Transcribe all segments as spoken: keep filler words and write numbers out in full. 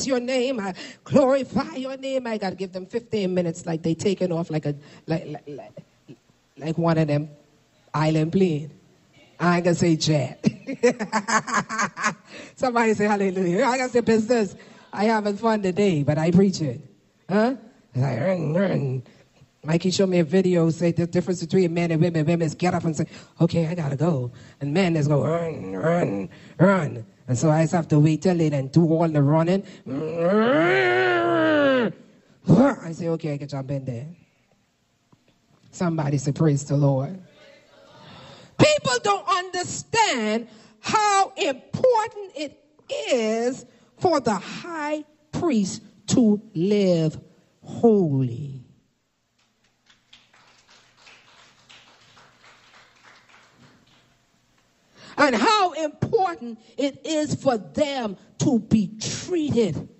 your name. I glorify your name. I got to give them fifteen minutes like they taking off like a like like, like, like one of them island plane. I ain't going to say jet. Somebody say hallelujah. I got to say business. I having fun today, but I preach it. Huh? It's like, run, run. Mikey showed me a video, say the difference between men and women. Women get up and say, okay, I got to go. And men just go, run, run, run. And so I just have to wait till they then do all the running. I say, okay, I can jump in there. Somebody say, praise the Lord. People don't understand how important it is for the high priest to live holy. And how important it is for them to be treated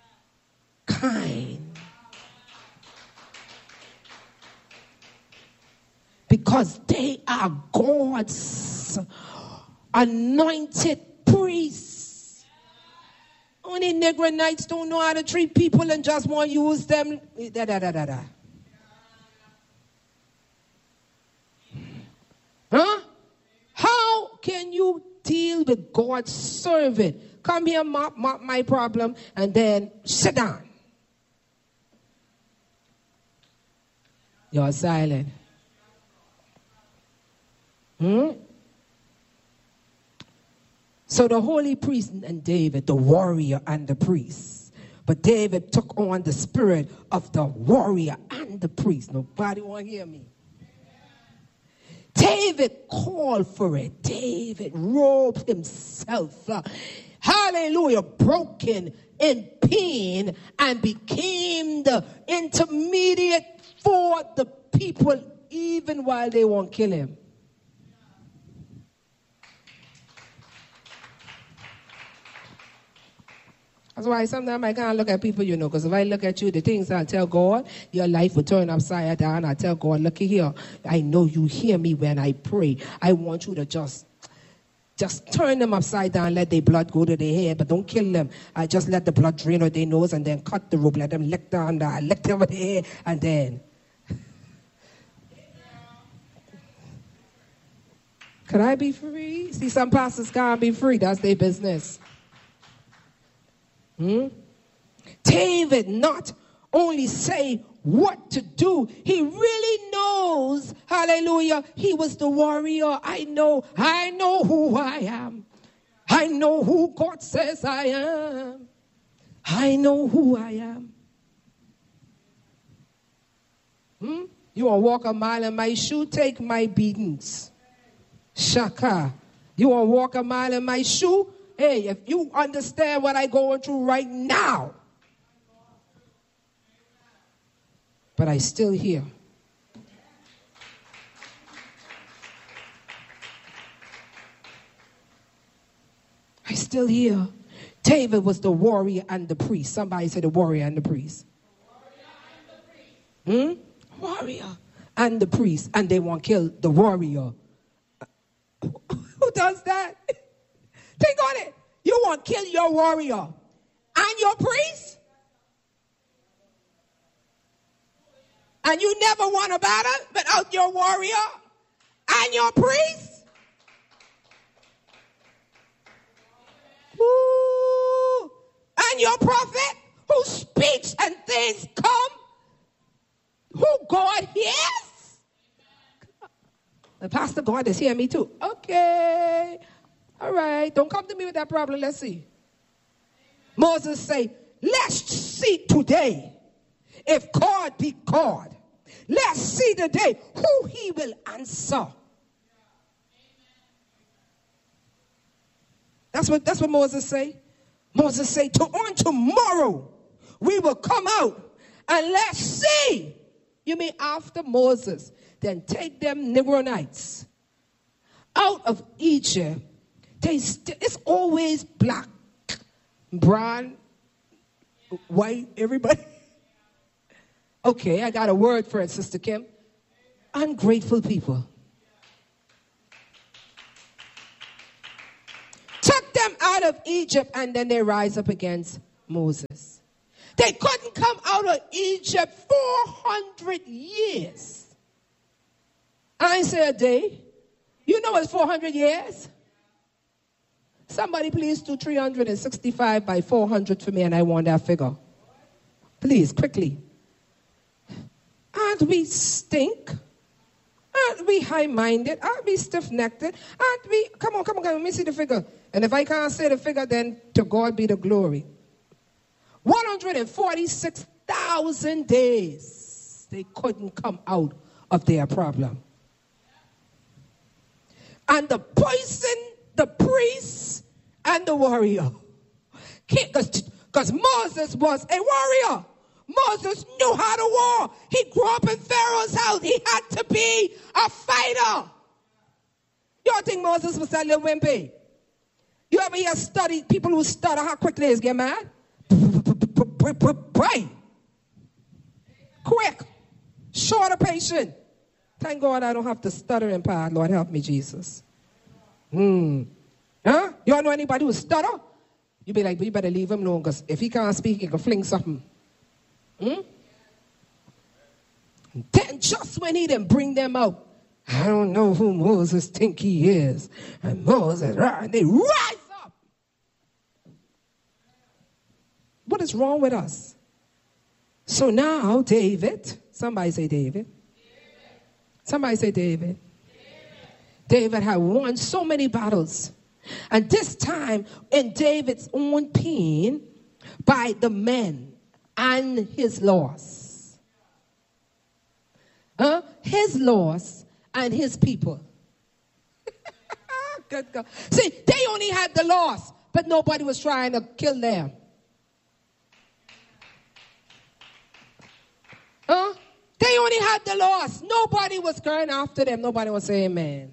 kind. Because they are God's anointed priests. Only Negronites don't know how to treat people and just want to use them. Da, da, da, da, da. Huh? How can you deal with God's servant? Come here, mop, mop my problem, and then sit down. You're silent. Hmm? So the holy priest and David, the warrior and the priest. But David took on the spirit of the warrior and the priest. Nobody want to hear me. David called for it. David robed himself. Uh, hallelujah. Broken in pain and became the intermediate for the people even while they won't kill him. That's why sometimes I can't look at people, you know, because if I look at you, the things I'll tell God, your life will turn upside down. I tell God, look here, I know you hear me when I pray. I want you to just, just turn them upside down, let their blood go to their head, but don't kill them. I just let the blood drain out their nose and then cut the rope, let them lick down there, lick them over their head, and then. Could I be free? See, some pastors can't be free. That's their business. Hmm? David not only say what to do, he really knows, hallelujah, he was the warrior. I know, I know who I am. I know who God says I am. I know who I am. Hmm? You want to walk a mile in my shoe? Take my beatings. Shaka. You want to walk a mile in my shoe? Hey, if you understand what I'm going through right now. But I still here. I still here. David was the warrior and the priest. Somebody said the warrior and the priest. The warrior and the priest. Hmm? Warrior and the priest. And they want to kill the warrior. Who does that? Think on it. You want to kill your warrior and your priest? And you never want a battle without your warrior and your priest? Ooh. And your prophet who speaks and things come? Who God hears? The pastor God is hearing me too. Okay. All right, don't come to me with that problem. Let's see. Amen. Moses say, let's see today if God be God. Let's see today who he will answer. That's what, that's what Moses say. Moses say, to on tomorrow we will come out and let's see. You mean after Moses, then take them Negronites out of Egypt. They st- it's always black, brown, white, everybody. Okay, I got a word for it, Sister Kim. Ungrateful people. Took them out of Egypt and then they rise up against Moses. come out of Egypt four hundred years. I ain't say a day. You know it's four hundred years? Somebody please do three hundred sixty-five by four hundred for me, and I want that figure. Please, quickly. Aren't we stink? Aren't we high-minded? Aren't we stiff-necked? Aren't we? Come on, come on, come on. Let me see the figure. And if I can't say the figure, then to God be the glory. one hundred forty-six thousand days they couldn't come out of their problem. And the person, the priest, and the warrior. Because Moses was a warrior. Moses knew how to war. He grew up in Pharaoh's house. He had to be a fighter. You don't think Moses was that little wimpy? You ever hear study, people who stutter, how quick they is get mad? Pray. Quick. Short of patience. Thank God I don't have to stutter and pad. Lord, help me, Jesus. Hmm. Huh? You don't know anybody who stutter? You be like, but you better leave him alone, because if he can't speak, he can fling something. Hmm? And then just when he didn't bring them out, I don't know who Moses think he is. And Moses, and they rise up. What is wrong with us? So now, David, somebody say David. David. Somebody say David. David. David had won so many battles. And this time, in David's own pain, by the men and his loss. Huh? His loss and his people. Good God. See, they only had the loss, but nobody was trying to kill them. Huh? They only had the loss. Nobody was going after them. Nobody was saying amen. Amen.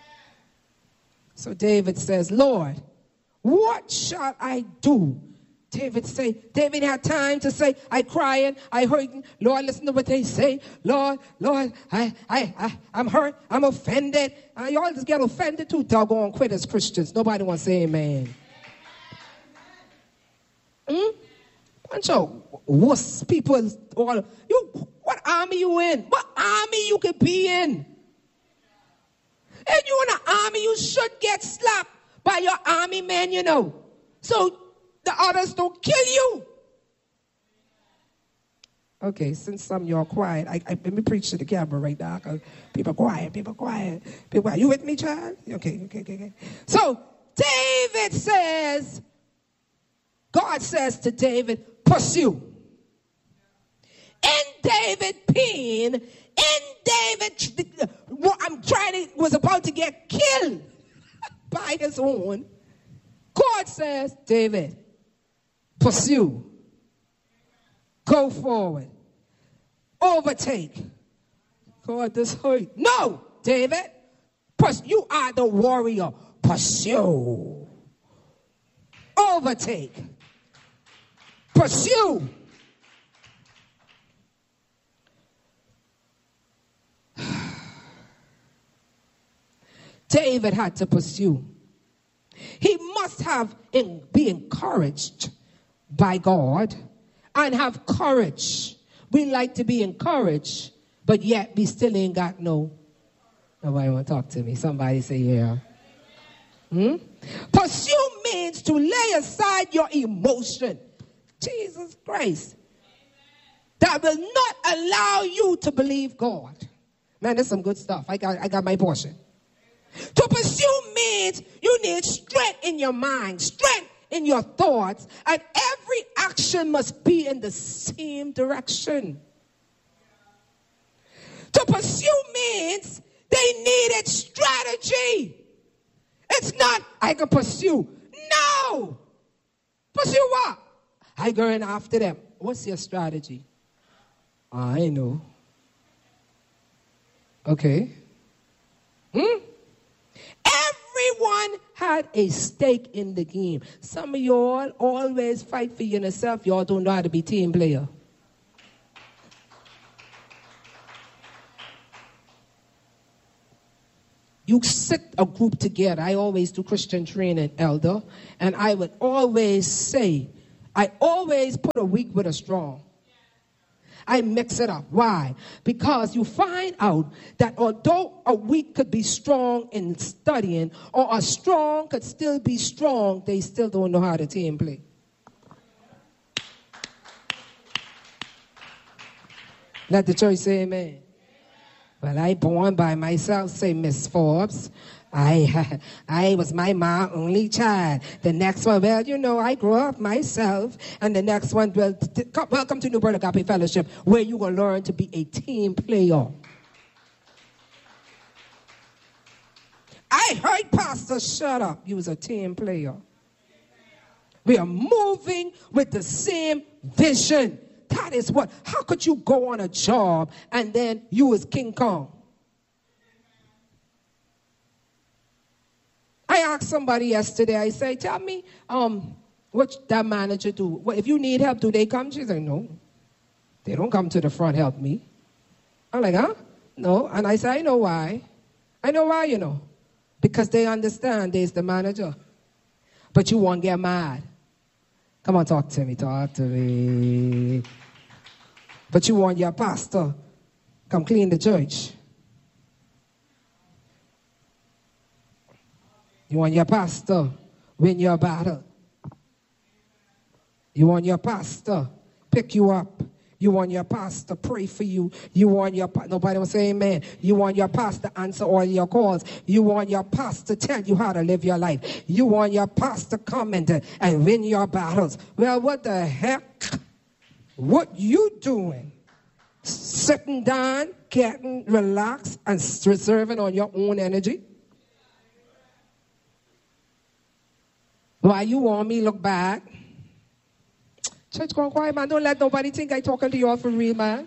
So David says, Lord, what shall I do? David say, David had time to say, I crying, I hurting. Lord, listen to what they say. Lord, Lord, I, I, I, I'm hurt, I'm offended. Uh, y'all just get offended too, doggone quit as Christians. Nobody wants to say amen. Hmm? Bunch of wuss people. All, you, what army you in? What army you could be in? And you in an army, you should get slapped by your army men, you know. So the others don't kill you. Okay, since some of y'all quiet, I, I, let me preach to the camera right now. Cause people quiet, people quiet, people quiet. You with me, child? Okay, okay, okay, okay. So David says, God says to David, pursue. In David pain, in David, I'm trying to, was about to get killed by his own. God says, David, pursue. Go forward. Overtake. God, this hurt. No, David. Pers- you are the warrior. Pursue. Overtake. Pursue. David had to pursue. He must have in, be encouraged by God and have courage. We like to be encouraged, but yet we still ain't got no. Nobody want to talk to me. Somebody say yeah. Hmm? Pursue means to lay aside your emotion. Jesus Christ. That will not allow you to believe God. Man, that's some good stuff. I got, I got my portion. To pursue means you need strength in your mind, strength in your thoughts, and every action must be in the same direction. To pursue means they needed strategy. It's not, I can pursue. No! Pursue what? I going after them. What's your strategy? I know. Okay. Hmm? Everyone had a stake in the game. Some of y'all always fight for yourself. Y'all don't know how to be team player. You sit a group together. I always do Christian training, elder. And I would always say, I always put a weak with a strong. I mix it up. Why? Because you find out that although a weak could be strong in studying, or a strong could still be strong, they still don't know how to team play. Let the church say amen. Well, I born by myself, say Miss Forbes. I I was my mom only child. The next one, well, you know, I grew up myself. And the next one, well, t- t- welcome to New Birth Agape Fellowship, where you will learn to be a team player. I heard Pastor, shut up. You was a team player. We are moving with the same vision. That is what, how could you go on a job and then you was King Kong? I asked somebody yesterday, I say, tell me, um, what that manager do? What, if you need help, do they come? She said, no. They don't come to the front, help me. I'm like, huh? No. And I said, I know why. I know why, you know. Because they understand there's the manager. But you won't get mad. Come on, talk to me, talk to me. But you want your pastor come clean the church. You want your pastor win your battle. You want your pastor pick you up. You want your pastor pray for you. You want your pastor, nobody will say amen. You want your pastor answer all your calls. You want your pastor tell you how to live your life. You want your pastor come and, and win your battles. Well, what the heck? What you doing? Sitting down, getting relaxed, and reserving on your own energy? Why you want me look back? Church, go quiet, man. Don't let nobody think I talking to you all for real, man.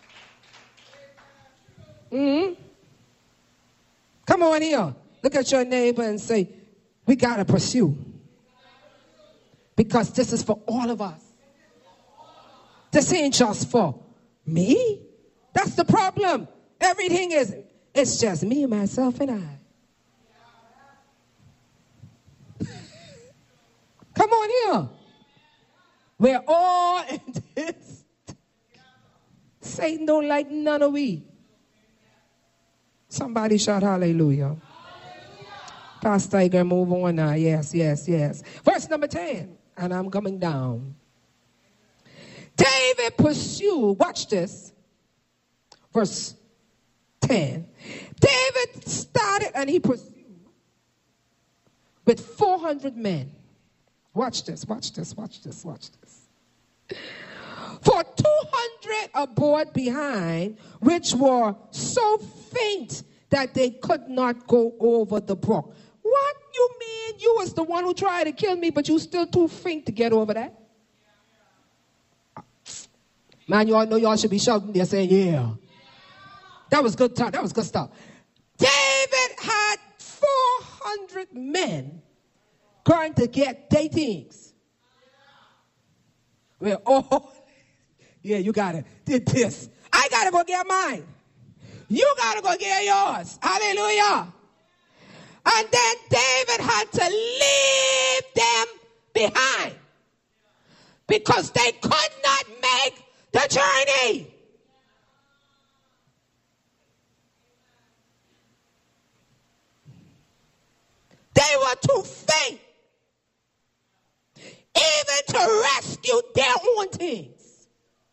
Mm-hmm. Come on here. Look at your neighbor and say, we got to pursue. Because this is for all of us. This ain't just for me. That's the problem. Everything is, it's just me, myself, and I. Come on here. We're all in this. Satan don't like none of we. Somebody shout hallelujah. Hallelujah. Pastor, I can move on now. Yes, yes, yes. Verse number ten. And I'm coming down. David pursued. Watch this. Verse ten. David started and he pursued with four hundred men. Watch this, watch this, watch this, watch this. For two hundred aboard behind, which were so faint that they could not go over the brook. What you mean? You was the one who tried to kill me, but you still too faint to get over that? Man, you all know y'all should be shouting there saying, yeah. That was good talk. That was good stuff. David had four hundred men going to get their things. Well, oh, yeah, you got to did this. I got to go get mine. You got to go get yours. Hallelujah. And then David had to leave them behind because they could not make the journey. They were too faint even to rescue their own things.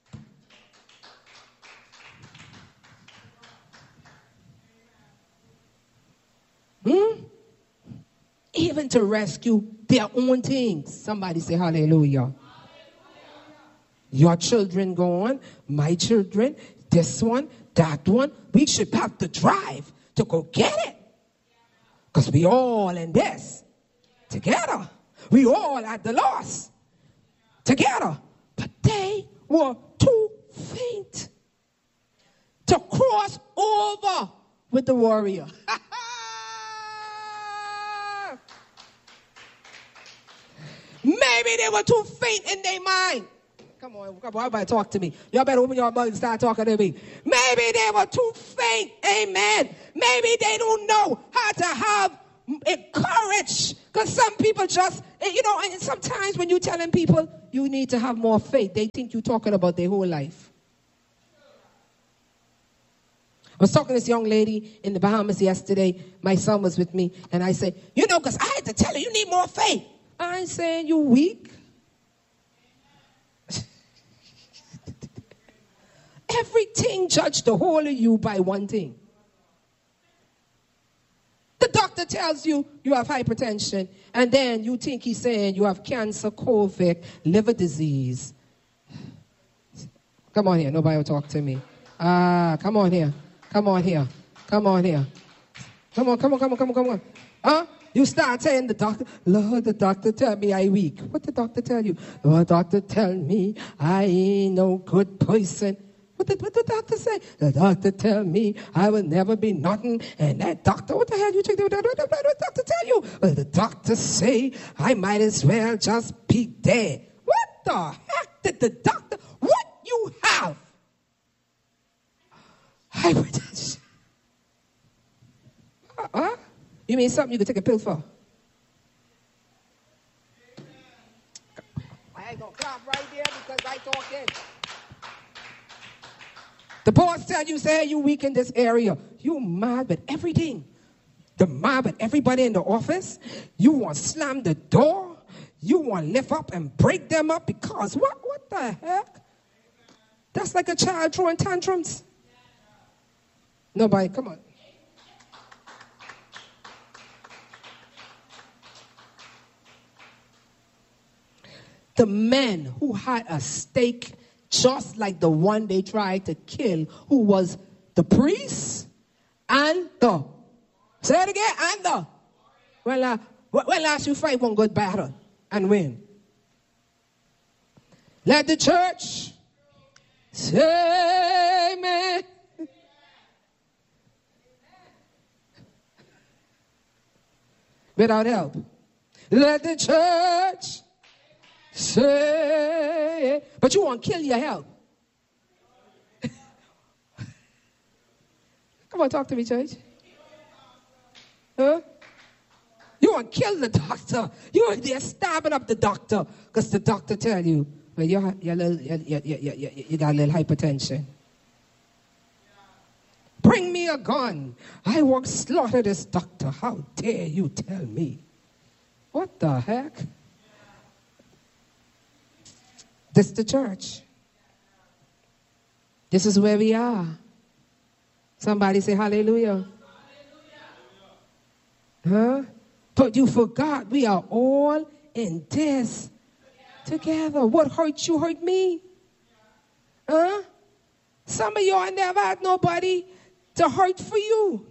Hmm? Even to rescue their own things. Somebody say hallelujah. Hallelujah. Your children gone, my children, this one, that one. We should have to drive to go get it. Because we all in this together. We all at the loss together. But they were too faint to cross over with the warrior. Maybe they were too faint in their mind. Come on, come on, everybody talk to me. Y'all better open your mouth and start talking to me. Maybe they were too faint. Amen. Maybe they don't know how to have courage. Because some people just, you know, and sometimes when you're telling people you need to have more faith, they think you're talking about their whole life. was talking to this young lady in the Bahamas yesterday. My son was with me, and I said, you know, because I had to tell her, you need more faith. I ain't saying you weak. Everything judged the whole of you by one thing. The doctor tells you you have hypertension, and then you think he's saying you have cancer, COVID, liver disease. Come on here. Nobody will talk to me. Ah, come on here. Come on here. Come on here. Come on, come on, come on, come on, come on. Huh? You start saying the doctor, Lord, the doctor tell me I weak. What the doctor tell you? Lord, the doctor tell me I ain't no good person. What did, what the doctor say? The doctor tell me I will never be nothing. And that doctor, what the hell you think the doctor tell you? Well, the doctor say I might as well just be dead. What the heck did the doctor, what you have? Hypertension. Uh-uh. You mean something you could take a pill for? I ain't gonna clap right there because I talking. The boss tell you, say, hey, you weak in this area. You mad with everything. The mad with everybody in the office. You want to slam the door. You want to lift up and break them up because what? What the heck? That's like a child throwing tantrums. Nobody, come on. The men who had a stake just like the one they tried to kill, who was the priest and the, say it again, and the, well, uh, when last you fight one good battle and win? Let the church say amen. Without help. Let the church say, but you want to kill your help. Come on, talk to me, church. Huh? You want to kill the doctor. You are there stabbing up the doctor because the doctor tell you, well, you're, you're little, you're, you're, you're, you're, you got a little hypertension. Bring me a gun. I won't slaughter this doctor. How dare you tell me? What the heck? This is the church. This is where we are. Somebody say hallelujah. Hallelujah. Huh? But you forgot we are all in this together. What hurt you hurt me. Huh? Some of y'all never had nobody to hurt for you.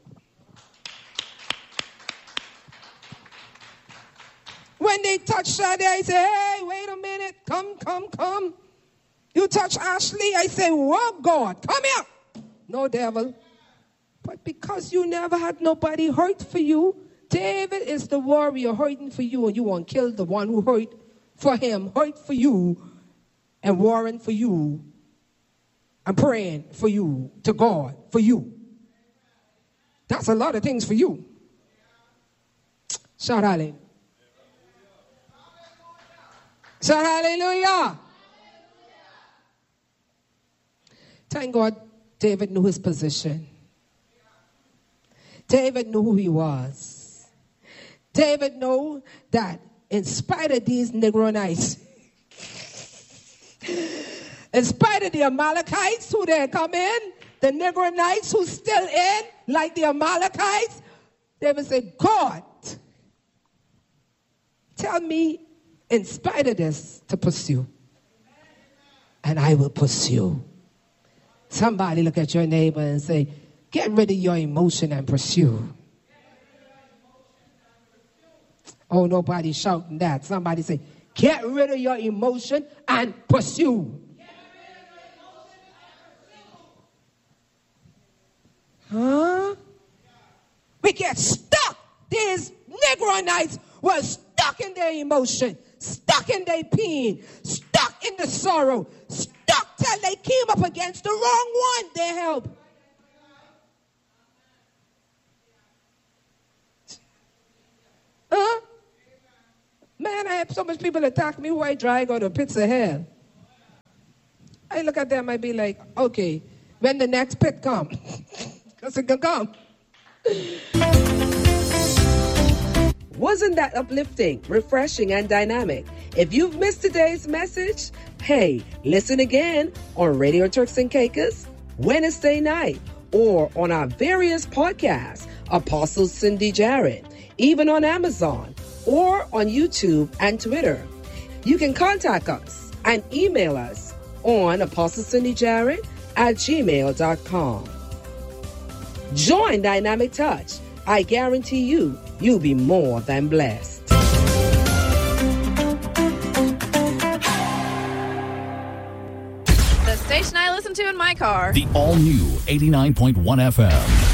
When they touch her, I say, hey, wait a minute. Come, come, come. You touch Ashley, I say, whoa, God, come here. No, devil. But because you never had nobody hurt for you, David is the warrior hurting for you, and you want to kill the one who hurt for him, hurt for you, and warring for you, and praying for you, to God, for you. That's a lot of things for you. Shout hallelujah. Shout hallelujah. Thank God David knew his position. David knew who he was. David knew that in spite of these Negronites, in spite of the Amalekites who they come in, the Negronites who still in, like the Amalekites, David said, God, tell me in spite of this to pursue. And I will pursue. Somebody look at your neighbor and say, get rid of your emotion and pursue. Oh, nobody's shouting that. Somebody say, get rid of your emotion and pursue. Huh? We get stuck. These Negronites were stuck in their emotion, stuck in their pain, stuck in the sorrow, stuck till they came up against the wrong one. Their help. Huh? Man, I have so much people attack me who I drag out of pits of hell. I look at them, I be like, okay, when the next pit comes. Because it can come. Wasn't that uplifting, refreshing, and dynamic? If you've missed today's message, hey, listen again on Radio Turks and Caicos, Wednesday night, or on our various podcasts, Apostle Cindy Jarrett, even on Amazon, or on YouTube and Twitter. You can contact us and email us on apostlecindyjarrett at gmail dot com. Join Dynamic Touch. I guarantee you, you'll be more than blessed. The station I listen to in my car. The all-new eighty-nine point one F M.